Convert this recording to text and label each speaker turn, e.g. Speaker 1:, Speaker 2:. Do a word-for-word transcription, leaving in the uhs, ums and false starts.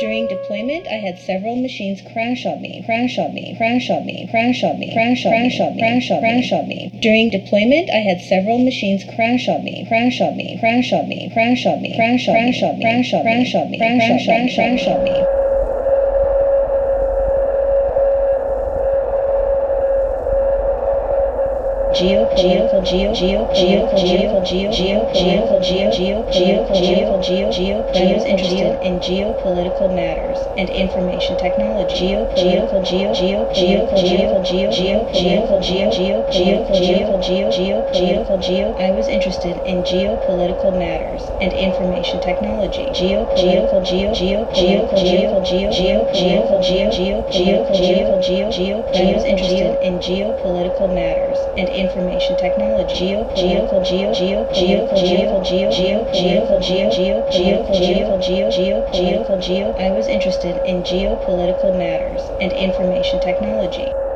Speaker 1: During deployment, I had several machines crash on me, crash on me, crash on me, crash on me, crash on me, crash on me, crash on me, crash on me. During deployment, I had several machines crash on me, crash on me, crash on me, crash on me, crash on me, crash on me, crash on me, crash on me, crash on me, crash on me. Geopolitical, geo, geo, geo, geo, geo, geopolitical, geo, geo, geo, geo, geo, geo. I was interested in geopolitical matters and information technology. Geopolitical, geo, geo, geo, geo, geo, geo, geopolitical, geo, geo, geo, geo, geo, geo, geopolitical, geo. I was interested in geopolitical matters and information technology. Geopolitical, geo, geo, geo, geo, geo, geo, geo, geo, geo, geo, geo, geo, geo. I was interested in geopolitical matters and information technology. Geopolitical, geo, geo, geo, geo, geo, geo, geo, geo, geo, geo, geo, geo, geo, geo, geo. I was interested in geopolitical matters and information technology.